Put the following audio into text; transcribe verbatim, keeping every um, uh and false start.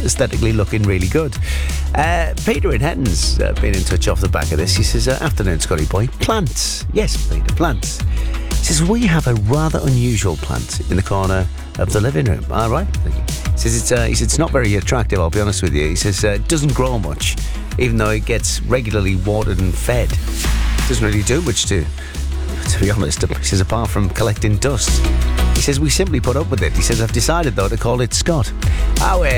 aesthetically looking really good. Uh, Peter in Hetton's uh, been in touch off the back of this. He says, uh, afternoon, Scotty boy. Plants. Yes, Peter, plants. He says, we have a rather unusual plant in the corner of the living room. All right, thank you. He says, it's, uh, he says, it's not very attractive, I'll be honest with you. He says, uh, it doesn't grow much, even though it gets regularly watered and fed. It doesn't really do much to, to be honest. He says, apart from collecting dust. He says, we simply put up with it. He says, I've decided, though, to call it Scott. Oh, uh,